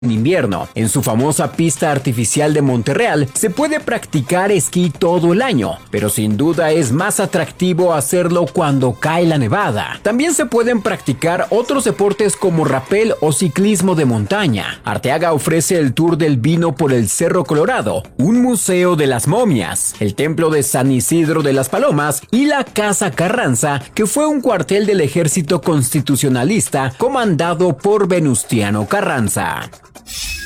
En invierno, en su famosa pista artificial de Monterreal, se puede practicar esquí todo el año, pero sin duda es más atractivo hacerlo cuando cae la nevada. También se pueden practicar otros deportes como rapel o ciclismo de montaña. Arteaga ofrece el Tour del Vino por el Cerro Colorado, un museo de las momias, el templo de San Isidro de las Palomas y la Casa Carranza, que fue un cuartel del ejército constitucionalista comandado por Venustiano Carranza.